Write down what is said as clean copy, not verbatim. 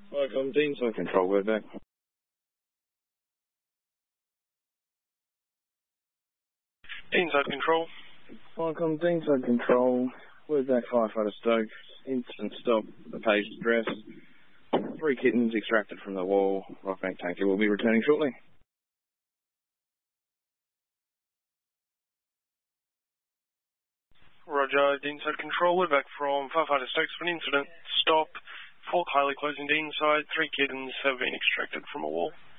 Welcome, Dean Side Control, we're back. Dean Side Control. Welcome, Dean Side Control, we're back, Firefighter Stoke. Instant stop, the paged address. 3 kittens extracted from the wall. Rockbank Tanker will be returning shortly. Roger, Dean Side Control, we're back from Firefighter Stokes for an incident. Stop, Fort Highly closing Dean Side, 3 kittens have been extracted from a wall.